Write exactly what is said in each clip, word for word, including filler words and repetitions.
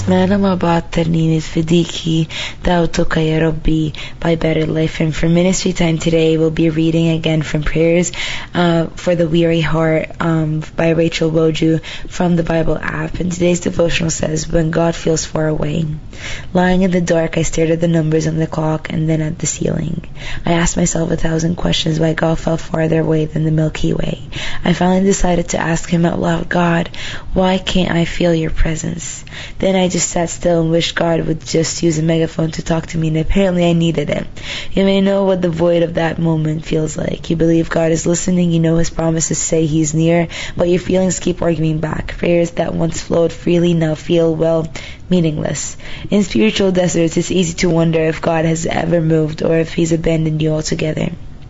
أنا ما بعد ترنيمة فديكي دعوتك يا ربي by Better Life. And for ministry time today, we'll be reading again from Prayers uh, for the Weary Heart um, by Rachel Boju from the Bible app. And today's devotional says, when God feels far away. Lying in the dark, I stared at the numbers on the clock and then at the ceiling. I asked myself a thousand questions why God felt farther away than the Milky Way. I finally decided to ask him out loud, God, why can't I feel your presence? Then I just sat still and wished God would just use a megaphone to talk to me, and apparently I needed it. You may know what the void of that moment feels like. You believe God is listening, you know his promises say he's near, but your feelings keep arguing back. Prayers that once flowed freely now feel, well, meaningless. In spiritual deserts, it's easy to wonder if God has ever moved or if he's abandoned you altogether.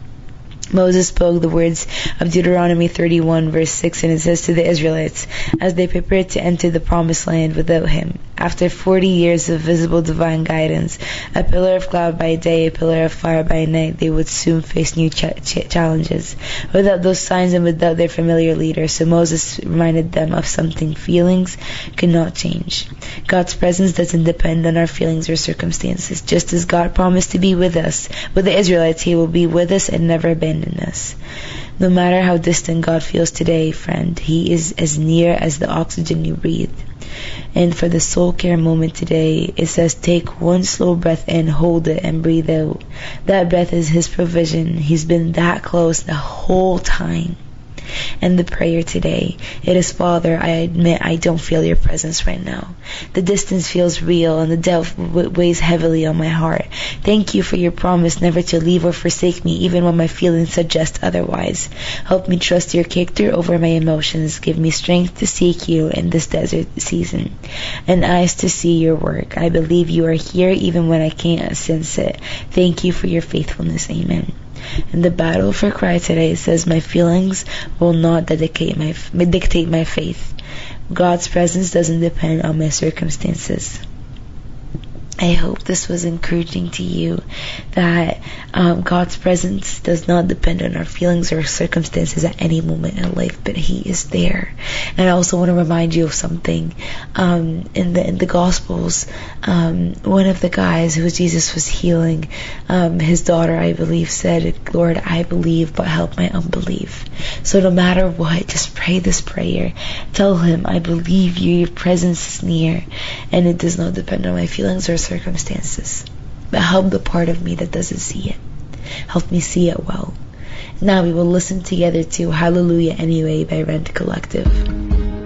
Moses spoke the words of Deuteronomy thirty-one verse six, and it says to the Israelites, as they prepared to enter the promised land without him, after forty years of visible divine guidance, a pillar of cloud by day, a pillar of fire by night, they would soon face new ch- ch- challenges, without those signs and without their familiar leader. So Moses reminded them of something: feelings cannot change. God's presence doesn't depend on our feelings or circumstances. Just as God promised to be with us, with the Israelites, he will be with us and never abandon us. No matter how distant God feels today, friend, he is as near as the oxygen you breathe. And for the soul care moment today, it says, take one slow breath in, hold it, and breathe out. That breath is his provision. He's been that close the whole time. And the prayer today, it is, Father, I admit I don't feel your presence right now. The distance feels real and the doubt weighs heavily on my heart. Thank you for your promise never to leave or forsake me, even when my feelings suggest otherwise. Help me trust your character over my emotions. Give me strength to seek you in this desert season, and eyes to see your work. I believe you are here even when I can't sense it. Thank you for your faithfulness. Amen. And the battle for cry today says, my feelings will not dedicate my, dictate my faith. God's presence doesn't depend on my circumstances. I hope this was encouraging to you, that um, God's presence does not depend on our feelings or circumstances at any moment in life, but he is there. And I also want to remind you of something. Um, in the in the Gospels, um, one of the guys who Jesus was healing, um, his daughter, I believe, said, Lord, I believe, but help my unbelief. So no matter what, just pray this prayer. Tell him, I believe you, your presence is near, and it does not depend on my feelings or circumstances, but help the part of me that doesn't see it. Help me see it well. Now we will listen together to Hallelujah Anyway by Rent Collective.